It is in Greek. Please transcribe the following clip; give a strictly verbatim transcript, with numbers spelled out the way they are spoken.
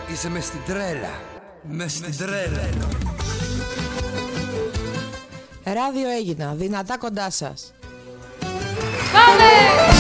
Είσαι μες στην τρέλα. Μες στην τρέλα. Ράδιο Έγινα, δυνατά κοντά σας. Πάμε!